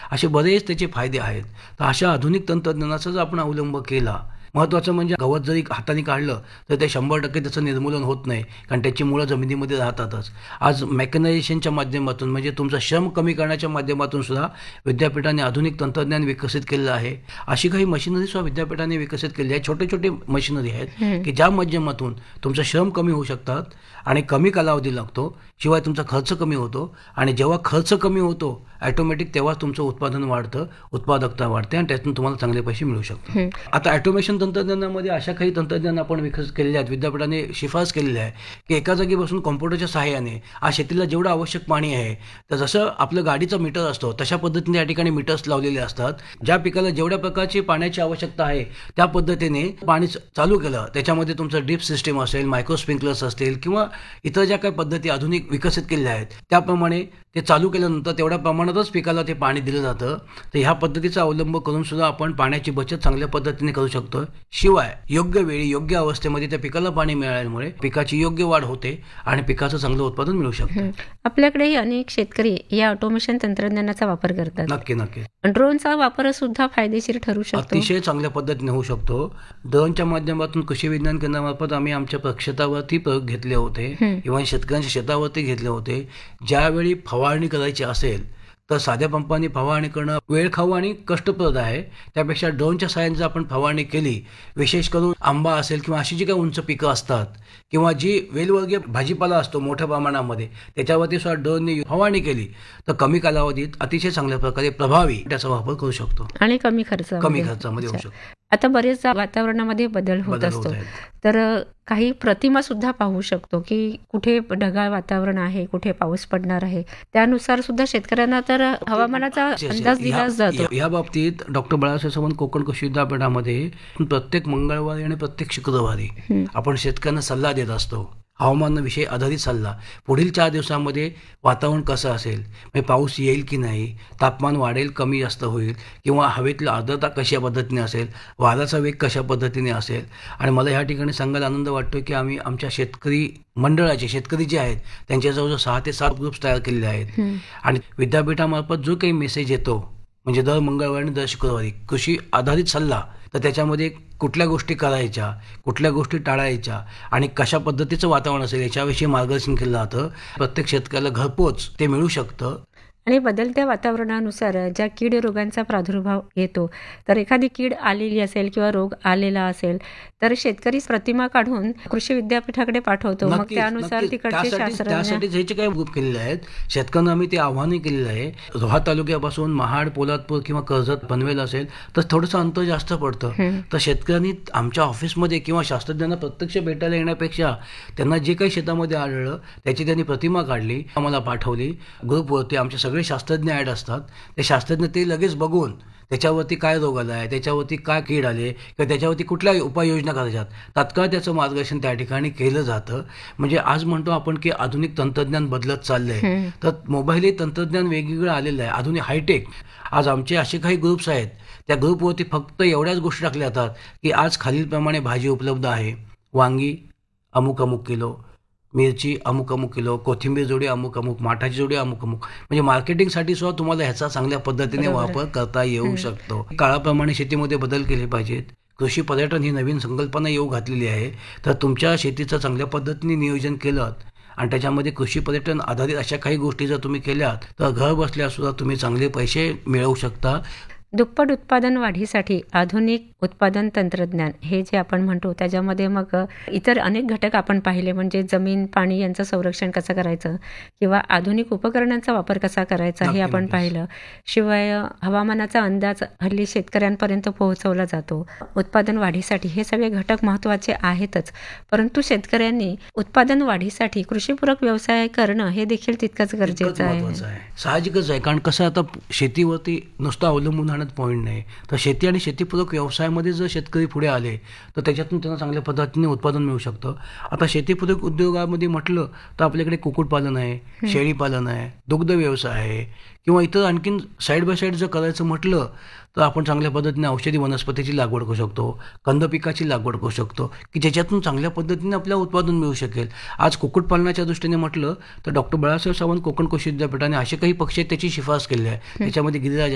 असे बरेच त्याचे फायदे आहेत. तर अशा आधुनिक तंत्रज्ञानाचा जर आपण अवलंब केला, महत्त्वाचं म्हणजे गवत जरी हाताने काढलं तर ते 100% त्याचं निर्मूलन होत नाही, कारण त्याची मुळं जमिनीमध्ये राहतातच. आज मेकनायझेशनच्या माध्यमातून म्हणजे तुमचं श्रम कमी करण्याच्या माध्यमातून सुद्धा विद्यापीठाने आधुनिक तंत्रज्ञान विकसित केलेलं आहे. अशी काही मशिनरी सुद्धा विद्यापीठाने विकसित केली आहे. छोटे छोटे मशिनरी आहेत की ज्या माध्यमातून तुमचं श्रम कमी होऊ शकतात आणि कमी कालावधी लागतो, शिवाय तुमचा खर्च कमी होतो. आणि जेव्हा खर्च कमी होतो ॲटोमॅटिक तेव्हा तुमचं उत्पादन वाढतं, उत्पादकता वाढते आणि त्यातून तुम्हाला चांगले पैसे मिळू शकतात. आता ॲटोमेशन तंत्रज्ञानामध्ये अशा काही तंत्रज्ञान आपण विकसित केलेले आहेत, विद्यापीठाने शिफारस केलेली आहे की एका जागी बसून कॉम्प्युटरच्या सहाय्याने आज शेतीला जेवढं आवश्यक पाणी आहे, तर जसं आपलं गाडीचं मीटर असतो तशा पद्धतीने या ठिकाणी मीटर्स लावलेले असतात. ज्या पिकाला जेवढ्या प्रकारची पाण्याची आवश्यकता आहे त्या पद्धतीने पाणी चालू केलं, त्याच्यामध्ये तुमचं ड्रिप सिस्टीम असेल, मायक्रो स्प्रिंकलर्स असतील किंवा इतर ज्या काही पद्धती आधुनिक विकसित केलेल्या आहेत त्याप्रमाणे ते चालू केल्यानंतर तेवढ्या प्रमाणातच पिकाला ते पाणी दिलं जातं. तर ह्या पद्धतीचा अवलंब करून सुद्धा आपण पाण्याची बचत चांगल्या पद्धतीने करू शकतो. शिवाय योग्य वेळी योग्य अवस्थेमध्ये त्या पिकाला पाणी मिळाल्यामुळे पिकाची योग्य वाढ होते आणि पिकाचं चांगलं उत्पादन मिळू शकतं. आपल्याकडेही अनेक शेतकरी या ऑटोमेशन तंत्रज्ञानाचा वापर करतात. नक्की नक्की. ड्रोनचा वापर सुद्धा फायदेशीर ठरू शकतो, अतिशय चांगल्या पद्धतीने होऊ शकतो. ड्रोनच्या माध्यमातून कृषी विज्ञान केंद्रामार्फत आम्ही आमच्या प्रक्षेतावरती प्रयोग घेतले होते किंवा शेतकऱ्यांच्या शेतावरती घेतले होते. ज्यावेळी फवारणी करायची असेल तर साध्या पंपाने फवारणी करणं वेळखाऊ आणि कष्टप्रद आहे. त्यापेक्षा ड्रोनच्या सहाय्याने जर आपण फवारणी केली, विशेष करून आंबा असेल किंवा अशी जी काही उंच पिकं असतात किंवा जी वेलवर्गीय भाजीपाला असतो मोठ्या प्रमाणामध्ये, त्याच्यावरती सुद्धा ड्रोनने फवारणी केली तर कमी कालावधीत अतिशय चांगल्या प्रकारे प्रभावी त्याचा वापर करू शकतो आणि कमी खर्चामध्ये होऊ शकतो. आता बरेच वातावरणामध्ये बदल होत असतो, तर काही प्रतिमा सुद्धा पाहू शकतो की कुठे ढगाळ वातावरण आहे, कुठे पाऊस पडणार आहे. त्यानुसार सुद्धा शेतकऱ्यांना तर हवामानाचा अंदाज दिला जातो. या बाबतीत डॉक्टर बाळासाहेब सावंत कोकण कृषी विद्यापीठामध्ये प्रत्येक मंगळवारी आणि प्रत्येक शुक्रवारी आपण शेतकऱ्यांना सल्ला देत असतो. हवामानाविषयी आधारित सल्ला. पुढील 4 दिवसांमध्ये वातावरण कसं असेल, म्हणजे पाऊस येईल की नाही, तापमान वाढेल कमी जास्त होईल किंवा हवेतली आर्द्रता कशा पद्धतीने असेल, वाऱ्याचा वेग कशा पद्धतीने असेल. आणि मला ह्या ठिकाणी सांगायला आनंद वाटतो की आम्ही आमच्या शेतकरी मंडळाचे शेतकरी जे आहेत त्यांच्याजवळ 6 ते 7 ग्रुप्स तयार केलेले आहेत. आणि विद्यापीठामार्फत जो काही मेसेज येतो म्हणजे दर मंगळवारी आणि दर शुक्रवारी कृषी आधारित सल्ला, तर त्याच्यामध्ये कुठल्या गोष्टी करायच्या, कुठल्या गोष्टी टाळायच्या आणि कशा पद्धतीचं वातावरण असेल याच्याविषयी मार्गदर्शन केलं जातं. प्रत्येक शेतकऱ्याला घरपोच ते मिळू शकतं. आणि बदलत्या वातावरणानुसार ज्या कीड रोगांचा प्रादुर्भाव येतो, तर एखादी कीड आलेली असेल किंवा रोग आलेला असेल तर शेतकरी प्रतिमा काढून कृषी विद्यापीठाकडे पाठवतो. मग त्यानुसार तिकडचे शास्त्रज्ञ त्यासाठी जे काही ग्रुप केलेले आहेत शेतकऱ्यांना आम्ही ते आव्हानही केलेलं आहे. रोहा तालुक्यापासून महाड, पोलादपूर किंवा कर्जत, पनवेल असेल तर थोडंसं अंतर जास्त पडतं. तर शेतकऱ्यांनी आमच्या ऑफिसमध्ये किंवा शास्त्रज्ञांना प्रत्यक्ष भेटायला येण्यापेक्षा त्यांना जे काही शेतामध्ये आढळलं त्याची त्यांनी प्रतिमा काढली, आम्हाला पाठवली. ग्रुपवरती आमच्या सगळे शास्त्रज्ञ ॲड असतात. ते शास्त्रज्ञ ते लगेच बघून त्याच्यावरती काय रोग आला आहे, त्याच्यावरती काय कीड आले किंवा त्याच्यावरती कुठल्या उपाययोजना करायच्यात, तात्काळ त्याचं मार्गदर्शन त्या ठिकाणी केलं जातं. म्हणजे आज म्हणतो आपण की आधुनिक तंत्रज्ञान बदलत चाललंय, तर मोबाईल तंत्रज्ञान वेगवेगळं आलेलं आहे, आधुनिक हायटेक. आज आमचे असे काही ग्रुप्स आहेत, त्या ग्रुपवरती फक्त एवढ्याच गोष्टी टाकल्या जातात की आज खालीलप्रमाणे भाजी उपलब्ध आहे, वांगी अमुक अमुक किलो, मिरची अमुक अमुक किलो, कोथिंबीर जोडी अमुक अमुक, माठाची जोडी अमुक अमुक. म्हणजे मार्केटिंगसाठी सुद्धा तुम्हाला ह्याचा चांगल्या पद्धतीने वापर करता येऊ शकतो. काळाप्रमाणे शेतीमध्ये बदल केले पाहिजेत. कृषी पर्यटन ही नवीन संकल्पना येऊ घातलेली आहे. तर तुमच्या शेतीचं चांगल्या पद्धतीने नियोजन केलं आणि त्याच्यामध्ये कृषी पर्यटन आधारित अशा काही गोष्टी जर तुम्ही केल्यात तर घर बसल्या सुद्धा तुम्ही चांगले पैसे मिळवू शकता. दुप्पट उत्पादन वाढीसाठी आधुनिक उत्पादन तंत्रज्ञान हे जे आपण म्हणतो त्याच्यामध्ये मग इतर अनेक घटक आपण पाहिले, म्हणजे जमीन, पाणी यांचं संरक्षण कसं करायचं किंवा आधुनिक उपकरणांचा वापर कसा करायचा हे आपण पाहिलं. शिवाय हवामानाचा अंदाज हल्ली शेतकऱ्यांपर्यंत पोहोचवला जातो. उत्पादन वाढीसाठी हे सगळे घटक महत्त्वाचे आहेतच, परंतु शेतकऱ्यांनी उत्पादन वाढीसाठी कृषीपूरक व्यवसाय करणं हे देखील तितकंच गरजेचं आहे. साहजिकच आहे, कारण कसं आता शेतीवरती नुसतं अवलंबून पॉईंट नाही. तर शेती आणि शेतीपूरक व्यवसायामध्ये जर शेतकरी पुढे आले तर त्याच्यातून त्यांना चांगल्या पद्धतीने उत्पादन मिळू शकतं. आता शेतीपूरक उद्योगामध्ये म्हटलं तर आपल्याकडे कुक्कुटपालन आहे, शेळीपालन आहे, दुग्ध व्यवसाय आहे किंवा इतर आणखीन साईड बाय साईड जर करायचं म्हटलं तर आपण चांगल्या पद्धतीने औषधी वनस्पतीची लागवड करू शकतो, कंद पिकाची लागवड करू शकतो की ज्याच्यातून चांगल्या पद्धतीने आपल्याला उत्पादन मिळू शकेल. आज कुक्कुटपालनाच्या दृष्टीने म्हटलं तर डॉक्टर बाळासाहेब सावंत कोकण कृषी विद्यापीठाने असे काही पक्षी आहेत त्याची शिफारस केली आहे. त्याच्यामध्ये गिरिराज